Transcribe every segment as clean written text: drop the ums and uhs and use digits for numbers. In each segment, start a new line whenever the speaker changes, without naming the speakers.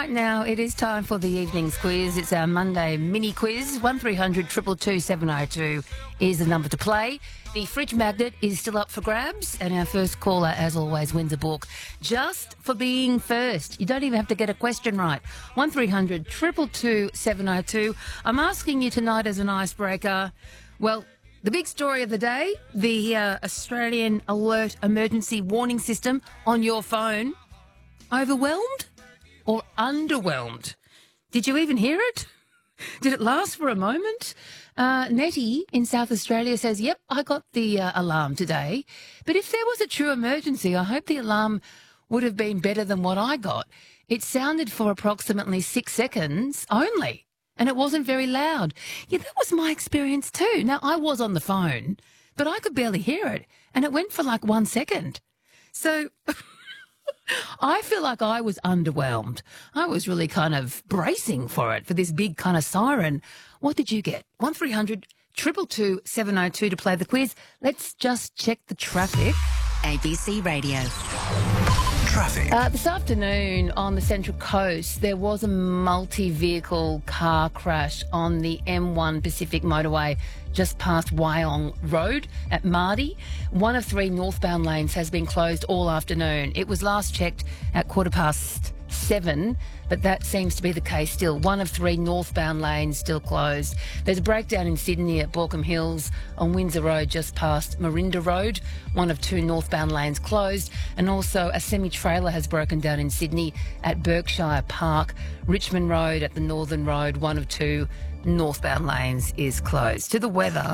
Right now, it is time for the evening's quiz. It's our Monday mini quiz. 1300 222 702 is the number to play. The fridge magnet is still up for grabs, and our first caller, as always, wins a book just for being first. You don't even have to get a question right. 1300 222 702. I'm asking you tonight as an icebreaker, well, the big story of the day, the Australian Alert Emergency Warning System on your phone. Overwhelmed or underwhelmed? Did you even hear it? Did it last for a moment? Nettie in South Australia says, yep, I got the alarm today. But if there was a true emergency, I hope the alarm would have been better than what I got. It sounded for approximately 6 seconds only, and it wasn't very loud. Yeah, that was my experience too. Now, I was on the phone, but I could barely hear it, and it went for like 1 second. So I feel like I was underwhelmed. I was really kind of bracing for it, for this big kind of siren. What did you get? 1300 222 702 to play the quiz. Let's just check the traffic.
ABC Radio.
Traffic.
This afternoon on the Central Coast, there was a multi-vehicle car crash on the M1 Pacific motorway just past Wyong Road at Mardi. One of 3 northbound lanes has been closed all afternoon. It was last checked at 7:15, but that seems to be the case still. One of 3 northbound lanes still closed. There's a breakdown in Sydney at Baulkham Hills on Windsor Road just past Marinda Road. One of 2 northbound lanes closed, and also a semi-trailer has broken down in Sydney at Berkshire Park. Richmond Road at the Northern Road, one of 2 northbound lanes is closed. To the weather.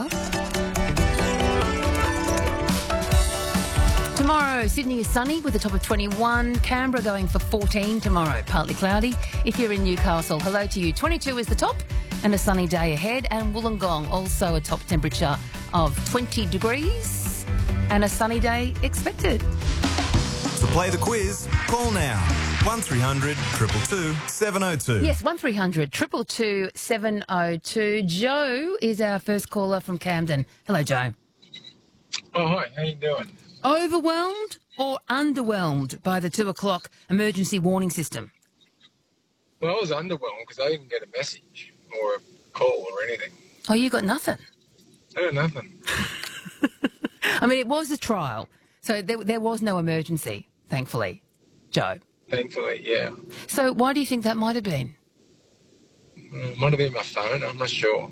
Tomorrow, Sydney is sunny with a top of 21. Canberra going for 14 tomorrow, partly cloudy. If you're in Newcastle, hello to you. 22 is the top and a sunny day ahead. And Wollongong, also a top temperature of 20 degrees and a sunny day expected.
To play the quiz, call now. 1300 222 702.
Yes, 1300 222 702. Joe is our first caller from Camden. Hello, Joe.
Oh, hi. How you doing?
Overwhelmed or underwhelmed by the 2 o'clock emergency warning system?
Well, I was underwhelmed because I didn't get a message or a call or anything.
Oh, you got nothing?
I got nothing.
I mean, it was a trial, so there was no emergency, thankfully, Joe.
Thankfully, yeah.
So why do you think that might have been?
It might have been my phone. I'm not sure.